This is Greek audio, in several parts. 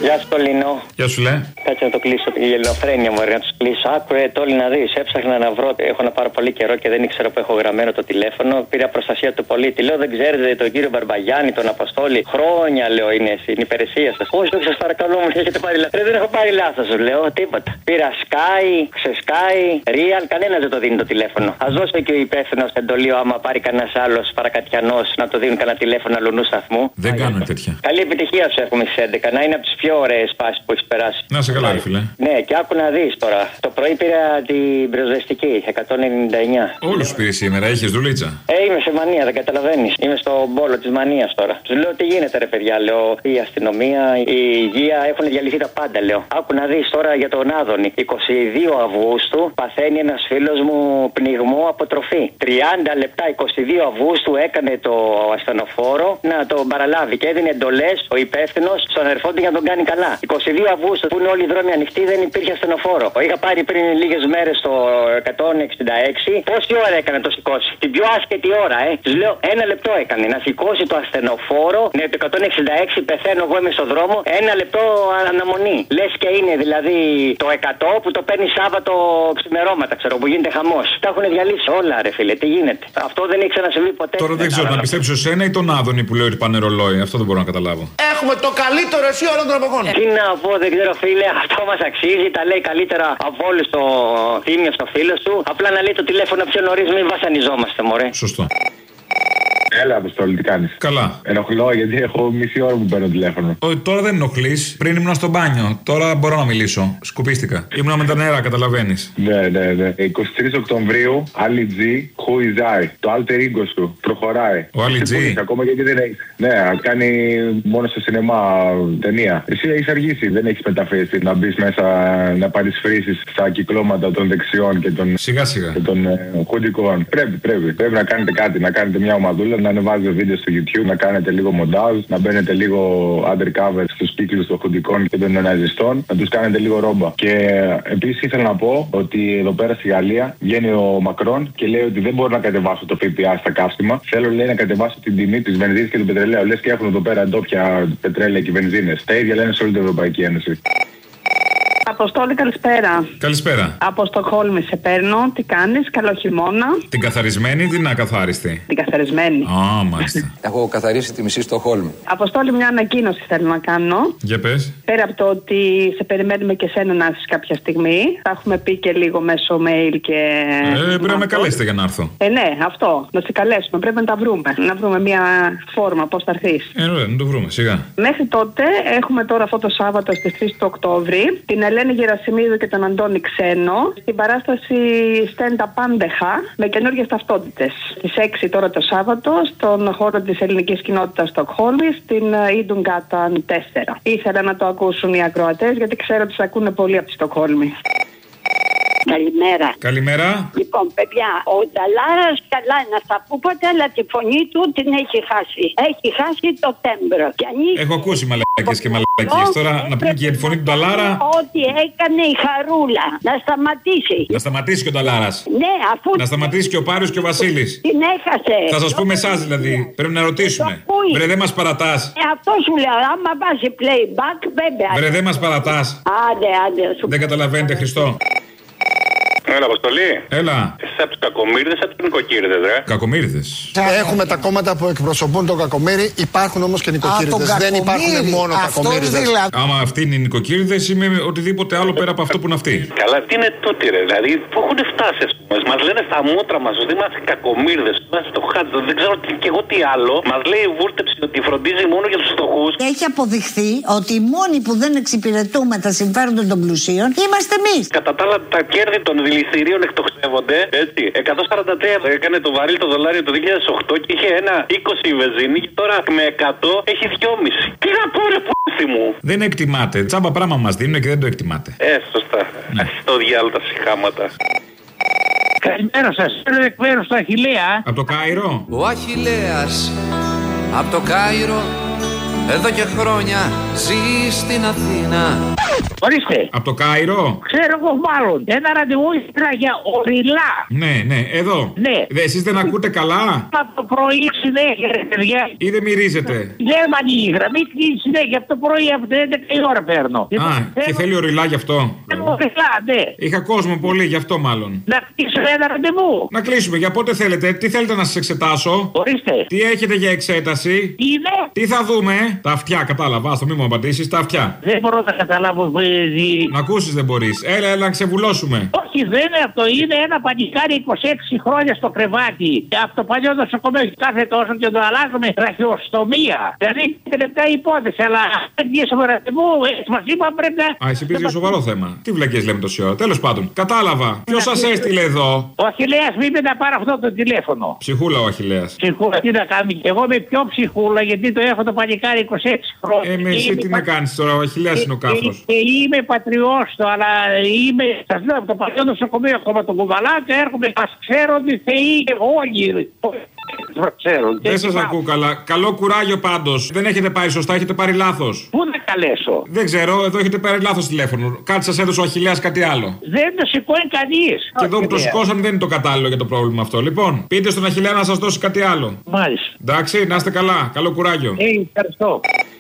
Γεια σου, Τολινό. Γεια σου, λέει. Κάτσε να το κλείσω. Η ελληνοφρένεια μου, να του κλείσω. Άκουρε, Τόλι, να δει. Έψαχνα να βρω. Έχω να πάρω πολύ καιρό και δεν ήξερα που έχω γραμμένο το τηλέφωνο. Πήρα προστασία του πολίτη. Λέω, δεν ξέρετε τον κύριο Μπαρμπαγιάννη, τον Αποστόλη. Χρόνια, λέω, είναι στην υπηρεσία σα. Όχι, όχι, σα παρακαλώ, μου έχετε πάρει λάθο. Δεν έχω πάρει λάθο, σου λέω, τίποτα. Πήρα Sky, Sky, Real, κανένα δεν το δίνει το τηλέφωνο. Α δώσει και ο υπεύθυνο εντολείο, άμα πάρει κανένα άλλο παρακατιανό να το δίνουν κανένα τηλέφωνο αλλού σταθμού. Δεν κάνουν τέτοια. Καλή επιτυχία σου έχουμε στι 11. Να είναι από τι πιο ωραίε φάσει που έχει περάσει. Να σε καλά, φίλε. Ναι, και άκου να δει τώρα. Το πρωί πήρα την πυροσβεστική 199. Όλου πήρε σήμερα, είχε δουλίτσα. Είμαι σε μανία, δεν καταλαβαίνει. Είμαι στο μπόλο τη μανία τώρα. Του λέω τι γίνεται, ρε παιδιά. Λέω η αστυνομία, η υγεία έχουν διαλυθεί τα πάντα, λέω. Άκου να δει τώρα για τον Άδωνη. 22 Αυγούστου παθαίνει ένα φίλο μου πνιγμό από τροφή. 30 λεπτά 22 Αυγούστου έκανε το ασθενοφόρο να τον παραλάβει και έδινε εντολές ο υπεύθυνος στον αδερφό του για να τον κάνει καλά. 22 Αυγούστου που είναι όλοι οι δρόμοι ανοιχτοί δεν υπήρχε ασθενοφόρο. Είχα πάρει πριν λίγες μέρες το 166. Πόση ώρα έκανε να το σηκώσει? Την πιο άσχετη ώρα, Τους λέω ένα λεπτό έκανε να σηκώσει το ασθενοφόρο. Ναι, το 166 πεθαίνω εγώ, είμαι στο δρόμο. Ένα λεπτό αναμονή. Λες και είναι δηλαδή το 100 που το παίρνει Σάββατο ξημερώματα, ξέρω, που γίνεται χαμός. Τα έχουν διαλύσει όλα, ρε φίλε, τι γίνεται. Αυτό δεν έχει ξανασυμβεί ποτέ. Τώρα δεν ξέρω να πιστέψω σένα ή τον Άδωνη που λέει ότι πάνε ρολόι. Αυτό δεν μπορώ να καταλάβω. Έχουμε το καλύτερο εσύ όλων των εποχών. Τι να πω, δεν ξέρω, φίλε, αυτό μας αξίζει. Τα λέει καλύτερα από όλους το Θήμιο στο φίλο σου. Απλά να λέει το τηλέφωνο πιο νωρίς, μην βασανιζόμαστε, μωρέ. Σωστό. Έλα, Αποστόλη, τι κάνεις? Καλά. Ενοχλώ γιατί έχω μισή ώρα που παίρνω τηλέφωνο. Τώρα δεν ενοχλείς. Πριν ήμουν στο μπάνιο. Τώρα μπορώ να μιλήσω. Σκουπίστηκα. Ήμουνα με τα νερά, καταλαβαίνεις. Ναι. 23 Οκτωβρίου, Ali G, Who is I. Το alter ego σου προχωράει. Ο Ali G. Ακόμα γιατί δεν έχει. Ναι, κάνει μόνο στο σινεμά ταινία. Εσύ έχεις αργήσει. Δεν έχεις μεταφράσει να μπει μέσα να παρισφρήσεις στα κυκλώματα των δεξιών και των. Σιγά-σιγά. Και των χουντικών. Πρέπει να κάνετε κάτι, να κάνετε μια ομαδούλα. Να ανεβάζετε βίντεο στο YouTube, να κάνετε λίγο μοντάζ, να μπαίνετε λίγο undercover στους κύκλους των χουντικών και των ναζιστών, να τους κάνετε λίγο ρόμπα. Και επίσης ήθελα να πω ότι εδώ πέρα στη Γαλλία βγαίνει ο Μακρόν και λέει ότι δεν μπορώ να κατεβάσω το ΦΠΑ στα καύσιμα. Θέλω, λέει, να κατεβάσω την τιμή της βενζίνης και του πετρελαίου. Λες και έχουν εδώ πέρα ντόπια πετρέλαια και βενζίνες. Τα ίδια λένε σε όλη την Ευρωπαϊκή Ένωση. Αποστόλη, καλησπέρα. Καλησπέρα. Από Στοκχόλμη σε παίρνω. Τι κάνεις, καλό χειμώνα. Την καθαρισμένη ή την ακαθάριστη? Την καθαρισμένη. Μάλιστα. Έχω καθαρίσει τη μισή Στοκχόλμη. Αποστόλη, μια ανακοίνωση θέλω να κάνω. Για πες. Πέρα από το ότι σε περιμένουμε και σένα να έρθεις κάποια στιγμή, θα έχουμε πει και λίγο μέσω mail και. Πρέπει να με καλέσετε για να έρθω. Ναι, αυτό. Να σε καλέσουμε. Πρέπει να τα βρούμε. Να βρούμε μια φόρμα πώς θα έρθεις. Ωραία, να το βρούμε, σιγά. Μέχρι τότε έχουμε τώρα αυτό το Σάββατο στις 3 του Οκτώβρη την Ελένη Γερασιμίδου και τον Αντώνη Ξένο στην παράσταση Στέντα Πάντεχα με καινούργιες ταυτότητες. Στις 6 τώρα το Σάββατο στον χώρο της ελληνικής κοινότητας Στοκχόλμης στην Ιντουγκάταν 4. Ήθελα να το ακούσουν οι ακροατές γιατί ξέρω ότι σε ακούνε πολύ από τη Στοκχόλμη. Καλημέρα. Καλημέρα. Λοιπόν, παιδιά, ο Νταλάρας καλά είναι, θα πω ποτέ, αλλά τη φωνή του την έχει χάσει. Έχει χάσει το τέμπρο. Έχω ακούσει μαλακίες και μαλακίες. Τώρα να πούμε και για τη φωνή του Νταλάρα. Ό,τι έκανε η Χαρούλα. Να σταματήσει. Να σταματήσει και ο Νταλάρας. Ναι, αφού. Να σταματήσει και ο Πάριος και ο Βασίλης. Την έχασε. Θα σας πούμε εσάς δηλαδή. Πρέπει να ρωτήσουμε. Βρε, δεν μας παρατάς. Αυτό σου λέω. Άμα βάζει playback, βέβαια. Βρε, δεν μας παρατάς. Άντε. Δεν καταλαβαίνετε, Χριστό. Έλα, Αποστολή. Έλα. Εσύ από τους κακομοίριδες, από τους νοικοκύριδες, ρε. Κακομοίριδες. Έχουμε τα κόμματα που εκπροσωπούν τον κακομοίρη, υπάρχουν όμως και νοικοκύριδες. Δεν υπάρχουν μόνο κακομοίριδες. Δηλαδή. Άμα αυτοί είναι οι νοικοκύριδες, είμαι οτιδήποτε άλλο πέρα από αυτό που είναι αυτοί. Καλά, τι είναι τούτοι, ρε. Δηλαδή, πού έχουν φτάσει, ας πούμε. Μας λένε στα μούτρα μας ότι είμαστε κακομοίριδες. Είμαστε στο χάρτη. Δεν ξέρω και εγώ τι άλλο. Μας λέει η βούρτεψη ότι φροντίζει μόνο για τους φτωχούς. Έχει αποδειχθεί ότι οι μόνοι που δεν εξυπηρετούμε τα συμφέροντα των πλουσίων είμαστε εμείς. Κατά τα άλλα, τα κέρδη των δηληστηρίων εκτοξεύονται. Έτσι. 143 έκανε το βαρύλ το δολάριο το 2008 και είχε ένα 20 η βενζίνη και τώρα με 100 έχει 2,5. Τι να πω, ρε πούστη μου. Δεν εκτιμάται. Τσάμπα πράγμα μας δίνουν και δεν το εκτιμάτε. Σωστά. Ναι. Στο διάλογο τα συχάματα. Καλημέρα σας. Θέλω εκ μέρους του Αχιλλέα. Από το Κάιρο. Ο Αχιλλέας από το Κάιρο εδώ και χρόνια ζει στην Αθήνα. Ορίστε. Από το Κάιρο. Ξέρω εγώ μάλλον. Ένα ραντεβού ήθελα για ορειλά. Ναι, εδώ. Ναι. Εσείς δεν ακούτε καλά? Από το πρωί συνέχεια, ρε παιδιά. Ή δεν μυρίζετε? Δεν μ' ανοίγει η γραμμή συνέχεια. Από το πρωί από το 11 η ώρα παίρνω. Και θέλει ορειλά γι' αυτό. Ορειλά, ναι. Είχα κόσμο πολύ γι' αυτό μάλλον. Να κλείσουμε ένα ραντεβού. Να κλείσουμε, για πότε θέλετε? Τι θέλετε να σας εξετάσω? Ορίστε. Τι έχετε για εξέταση? Είναι. Τι θα δούμε? Τα αυτιά, κατάλαβα. Άστο, μην μου απαντήσεις. Τα αυτιά. Δεν μπορώ να καταλάβω. Να ακούσεις δεν μπορείς. Έλα, να ξεβουλώσουμε. Όχι, δεν είναι αυτό. Είναι ένα πανικάρι 26 χρόνια στο κρεβάτι. Από το παλιό νοσοκομείο κάθε τόσο και το αλλάζουμε ραχιοστομία. Δηλαδή είναι λεπτά υπόθεση. Αλλά αν βγήκαμε ραντεβού, μας είπα πρέπει να. Εσύ πήρε για σοβαρό θέμα. Τι βλακές λέμε τόση ώρα. Τέλος πάντων. Κατάλαβα. Ποιος σας έστειλε εδώ? Ο Αχιλλέας μου είπε να πάρω αυτό το τηλέφωνο. Ψυχούλα ο Αχιλλέας. Ψυχούλα, τι να κάνει. Εγώ είμαι πιο ψυχούλα γιατί το έχω το παλικάρι 26 χρόνια. Με εσύ τι να κάνεις τώρα, ο Αχιλλέας είναι ο κάφρος. Και είμαι πατριώστο, αλλά είμαι. Σας λέω από το παλιό νοσοκομείο ακόμα τον κουβαλά και έρχομαι. Ας ξέρω ότι θεοί όλοι. Δεν σας ακούω καλά. Καλό κουράγιο πάντως. Δεν έχετε πάρει σωστά, έχετε πάρει λάθος. Πού να καλέσω? Δεν ξέρω, εδώ έχετε πάρει λάθος τηλέφωνο. Κάτι σας έδωσε ο Αχιλλέας κάτι άλλο. Δεν το σηκώνει κανείς. Και εδώ που το σηκώσαν δεν είναι το κατάλληλο για το πρόβλημα αυτό. Λοιπόν, πείτε στον Αχιλλέα να σας δώσει κάτι άλλο. Μάλιστα. Εντάξει, να είστε καλά. Καλό κουράγιο. Ευχαριστώ.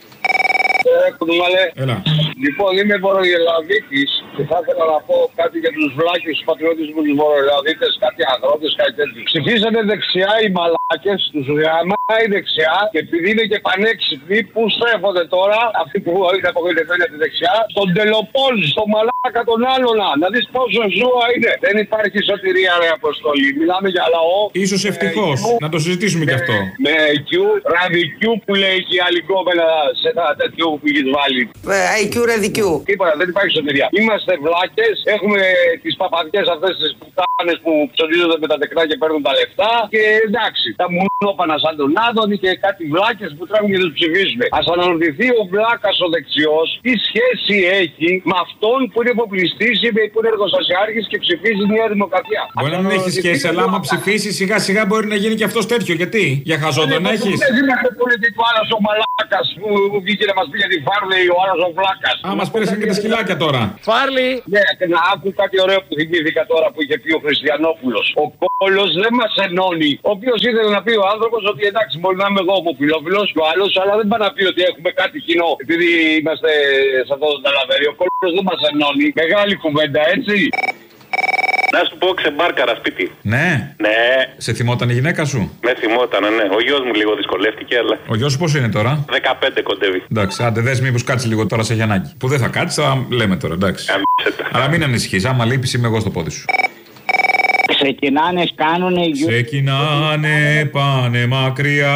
Έλα. Λοιπόν, είμαι Βορειοελλαδίτης και θα ήθελα να πω κάτι για τους βλάκες, τους πατριώτες μου, τους Βορειοελλαδίτες, κάτι αγρότες, κάτι τέτοιο. Ψηφίσανε δεξιά οι μαλάκες, τους γαμάει δεξιά και επειδή είναι και πανέξυπνοι, πού στρέφονται τώρα, αυτοί που είναι απογοητευμένοι από τη δεξιά, στον Τελοπόλη, στον μαλάκα τον άλλον. Να δεις πόσο ζώα είναι. Δεν υπάρχει σωτηρία, ρε Αποστολή. Μιλάμε για λαό. Ίσως ευτυχώς. Να το συζητήσουμε κι αυτό. Με IQ, ραδικιού που λέει και η άλλη κόμενα σε ένα τέτοιο που έχεις βάλει. IQ, ραδικιού. Τίποτα, δεν υπάρχει σωτηρία. Είμαστε βλάκες, έχουμε τις παπαδιές αυτές τις πουτάνες που ψωνίζονται με τα τεκνά και παίρνουν τα λεφτά. Και εντάξει, τα μουνόπανα σαν τον Άδωνη και κάτι βλάκες που τρέχουν και τους ψηφίζουμε. Ας αναρωτηθεί ο βλάκας ο δεξιός τι σχέση έχει με αυτόν που είναι υποπληστής ή που είναι εργοστασιάρχης και ψηφίζει Νέα Δημοκρατία. Μπορεί να μην έχει σχέση, αλλά άμα ψηφίσει σιγά σιγά μπορεί να γίνει και αυτός τέτοιο. Γιατί? Για χαζό τον έχεις? Δεν είμαστε πολιτικό, άλλος ο μαλάκας που βγήκε να μας πει για τη Φάρλεϊ, ο άλλος ο βλάκας. Μας πέρασαν και τα σκυλάκια τώρα. Φάρλι! Ναι, και να άκου κάτι ωραίο που θυμήθηκα τώρα που είχε πει ο Χριστιανόπουλος. Ο Κόλος δεν μας ενώνει. Ο οποίος ήθελε να πει ο άνθρωπος ότι εντάξει, μπορεί να είμαι εγώ ομοφυλόφιλος και ο άλλος, αλλά δεν πάει να πει ότι έχουμε κάτι κοινό. Επειδή είμαστε σε αυτό το ταλαβέρι. Ο Κόλος δεν μας ενώνει. Μεγάλη κουβέντα, έτσι. Να σου πω, ξεμπάρκαρα σπίτι. Ναι. Ναι. Σε θυμόταν η γυναίκα σου? Με θυμόταν, ναι. Ο γιος μου λίγο δυσκολεύτηκε, αλλά. Ο γιος σου πώς είναι τώρα? 15 κοντεύει. Εντάξει, άντε δες μήπως κάτσει λίγο τώρα σε Γιαννάκη. Που δεν θα κάτσει, θα λέμε τώρα, εντάξει. Αλλά μην ανησυχείς, άμα λείπεις είμαι εγώ στο πόδι σου. Ξεκινάνε, κάνουνε. Ξεκινάνε, πάνε μακριά.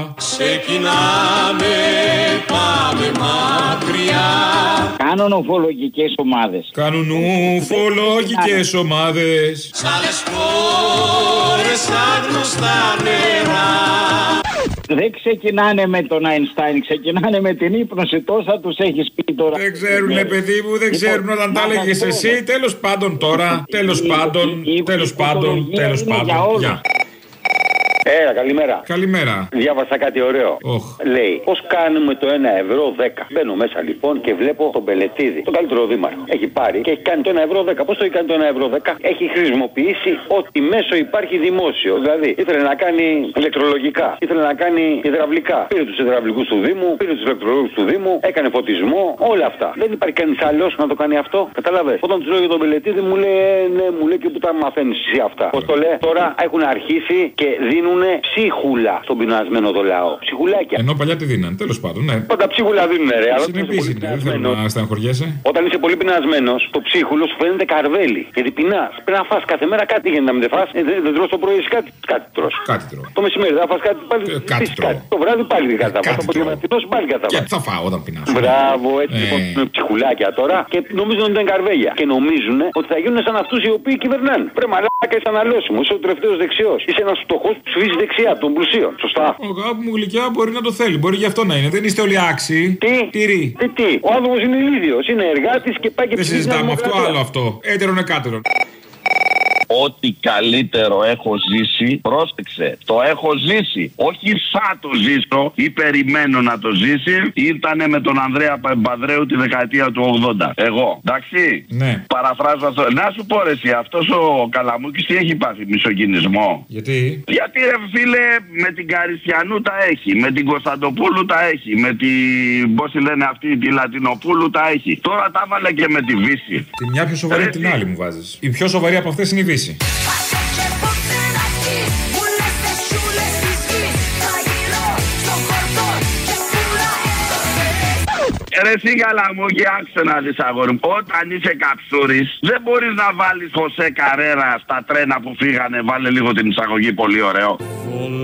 Ξεκινάμε, πάμε μακριά. Κάνουν ουφολογικές ομάδες. Κάνουν ουφολογικές ομάδες. Σ' άλλες χώρες άγνωστα νερά. Δεν ξεκινάνε με τον Αϊνστάιν, ξεκινάνε με την ύπνωση. Τόσα τους έχεις πει τώρα. Δεν ξέρουνε, παιδί μου, δεν ξέρουν όταν τα έλεγες εσύ. Τέλος πάντων τώρα. Τέλος πάντων. Γεια. Καλημέρα. Καλημέρα. Διάβασα κάτι ωραίο. Λέει, πώς κάνουμε το 1 ευρώ 10. Μπαίνω μέσα λοιπόν και βλέπω τον Πελετίδη, τον καλύτερο δήμαρχο. Έχει πάρει και έχει κάνει το 1 ευρώ 10. Πώς το έχει κάνει το 1 ευρώ 10? Έχει χρησιμοποιήσει ό,τι μέσο υπάρχει δημόσιο. Δηλαδή, ήθελε να κάνει ηλεκτρολογικά, ήθελε να κάνει υδραυλικά. Πήρε τους υδραυλικούς του Δήμου, πήρε τους ηλεκτρολόγους του Δήμου, έκανε φωτισμό, όλα αυτά. Δεν υπάρχει κανείς άλλος να το κάνει αυτό. Καταλαβες. Όταν του λέω για τον Πελετίδη μου λέει, ναι, μου λέει και που τα μαθαίνεις εσύ αυτά. Πώς το λέει, τώρα έχουν αρχίσει και δίνουν ψίχουλα στον πεινασμένο το λαό. Ψιχουλάκια. Ενώ παλιά τη δίναν, τέλος πάντων, ναι. Πάντα ψίχουλα δίνουνε, ρε. Συνεπής είναι, δεν θέλω να στεναχωριέσαι. Όταν είσαι πολύ πεινασμένος, το ψίχουλο σου φαίνεται καρβέλι. Γιατί πεινάς. Πρέπει να φας κάθε μέρα κάτι γίνεται να μην φας. Δεν τρως το πρωί, κάτι τρως. Κάτι τρώω. Το μεσημέρι θα φας κάτι πάλι. Κάτι τρώω. Το βράδυ πάλι κάτι θα φας. Το απογευματινό πάλι κάτι θα φας. Και θα φάω όταν πεινάσω. Μπράβο, έτσι λοιπόν είναι ψιχουλάκια τώρα και νομίζουν ότι είναι καρβέλια. Και νομίζουν ότι θα γίνουν σαν αυτούς οι οποίοι κυβερνάνε. Πρέπει μαλάκα είσαι αναλώσιμο. Είσαι ο τελευταίος δεξιός. Είσαι ένας φτωχός που ψηφίζει δεξιά των πλουσίων. Σωστά. Ο αγάπη μου γλυκιά μπορεί να το θέλει. Μπορεί γι' αυτό να είναι. Δεν είστε όλοι άξιοι. Τι. Ο άνθρωπος είναι ηλίθιος. Είναι εργάτης και πάει και ψηφίζει. Δεν συζητάμε αυτό, άλλο αυτό. Έτερον εκάτερον. ό,τι καλύτερο έχω ζήσει. Πρόσεξε, το έχω ζήσει. Όχι θα το ζήσω ή περιμένω να το ζήσει. Ήτανε με τον Ανδρέα Παπανδρέου τη δεκαετία του 80. Εγώ, εντάξει. Ναι. Παραφράζω αυτό. Να σου πω ρε εσύ, αυτός ο Καλαμούκης τι έχει πάθει, μισογυνισμό? Γιατί? Γιατί ρε φίλε, με την Καριστιανού τα έχει, με την Κωνσταντοπούλου τα έχει, με την, πώς τη λένε αυτή, τη Λατινοπούλου τα έχει. Τώρα τα βάλε και με τη Βύση. Τη μια πιο σοβαρή την άλλη μου βάζεις. Η πιο σοβαρή από αυτές είναι η Βύση. Ρε εσύ Καλαμούκη, άκουσε να δεις αγόρι μου. Όταν είσαι καψούρης, δεν μπορείς να βάλεις Χωσέ Καρέρα στα τρένα που φύγανε. Βάλε λίγο την εισαγωγή, πολύ ωραίο.